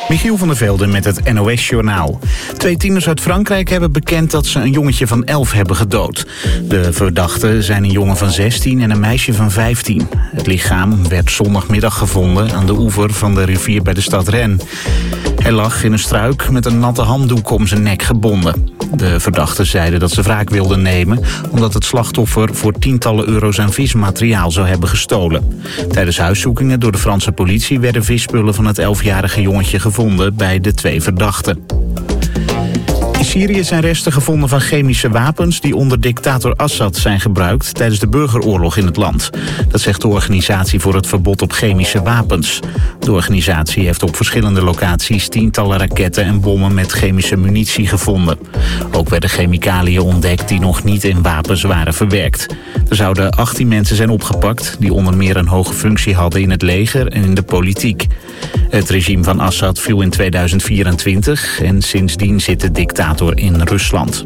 Michiel van der Velde met het NOS-journaal. 2 tieners uit Frankrijk hebben bekend dat ze een jongetje van 11 hebben gedood. De verdachten zijn een jongen van 16 en een meisje van 15. Het lichaam werd zondagmiddag gevonden aan de oever van de rivier bij de stad Rennes. Hij lag in een struik met een natte handdoek om zijn nek gebonden. De verdachten zeiden dat ze wraak wilden nemen omdat het slachtoffer voor tientallen euro's aan vismateriaal zou hebben gestolen. Tijdens huiszoekingen door de Franse politie werden visspullen van het 11-jarige jongetje gevonden bij de 2 verdachten. In Syrië zijn resten gevonden van chemische wapens die onder dictator Assad zijn gebruikt tijdens de burgeroorlog in het land. Dat zegt de Organisatie voor het Verbod op Chemische Wapens. De organisatie heeft op verschillende locaties tientallen raketten en bommen met chemische munitie gevonden. Ook werden chemicaliën ontdekt die nog niet in wapens waren verwerkt. Er zouden 18 mensen zijn opgepakt die onder meer een hoge functie hadden in het leger en in de politiek. Het regime van Assad viel in 2024 en sindsdien zit de dictator in Rusland.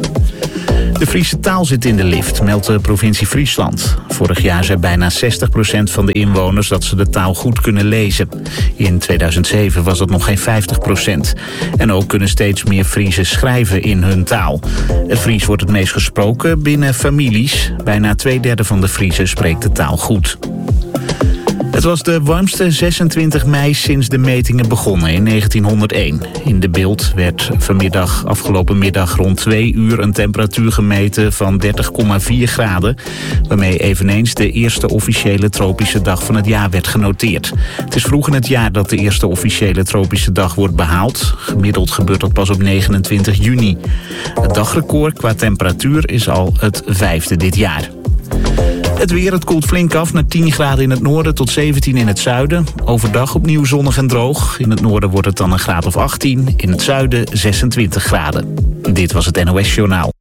De Friese taal zit in de lift, meldt de provincie Friesland. Vorig jaar zei bijna 60% van de inwoners dat ze de taal goed kunnen lezen. In 2007 was dat nog geen 50%. En ook kunnen steeds meer Friezen schrijven in hun taal. Het Fries wordt het meest gesproken binnen families. Bijna 2/3 van de Friezen spreekt de taal goed. Het was de warmste 26 mei sinds de metingen begonnen in 1901. In de Beeld werd afgelopen middag rond 2 uur een temperatuur gemeten van 30,4 graden... waarmee eveneens de eerste officiële tropische dag van het jaar werd genoteerd. Het is vroeg in het jaar dat de eerste officiële tropische dag wordt behaald. Gemiddeld gebeurt dat pas op 29 juni. Het dagrecord qua temperatuur is al het 5e dit jaar. Het weer, het koelt flink af naar 10 graden in het noorden tot 17 in het zuiden. Overdag opnieuw zonnig en droog. In het noorden wordt het dan een graad of 18. In het zuiden 26 graden. Dit was het NOS Journaal.